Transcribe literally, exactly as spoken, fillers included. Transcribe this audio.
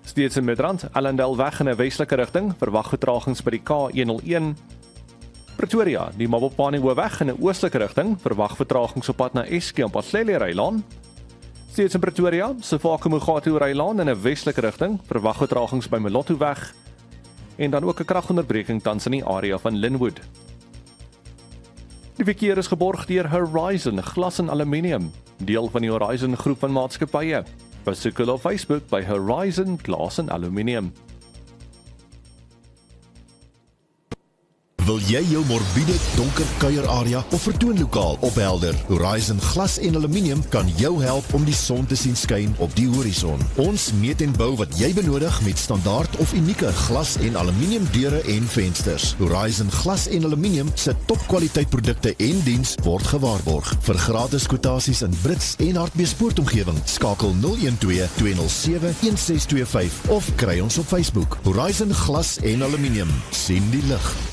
Steeds in Midrand, Allendale weg in 'n westelike rigting, verwag vertragings by die K honderdeen. Pretoria, die Mabopane Hoofweg in 'n oostelike rigting, verwag vertragings op pad na Eskie en Paslele Rylaan. Steeds in Pretoria, Sefako Mugatu Rylaan in 'n westelike rigting, verwag vertragings by Melotto weg. En dan ook 'n kragonderbreking tans in die area van Linwood. Die verkeer is geborg deur Horizon Glas en Aluminium, deel van die Horizon groep van maatskappye. Besoek hulle op Facebook by Horizon Glas en Aluminium. Wil jy jou morbiede, donker kuierarea of vertoonlokaal ophelder? Horizon Glas en Aluminium kan jou help om die son te sien skyn op die horison. Ons meet en bou wat jy benodig met standaard of unieke glas en aluminium deure en vensters. Horizon Glas en Aluminium se topkwaliteit produkte en diens word gewaarborg. Vir gratis kwotasies in Brits en Hartbeespoortomgewing, skakel nul een twee, twee nul sewe, een ses twee vyf of kry ons op Facebook. Horizon Glas en Aluminium. Sien die lig.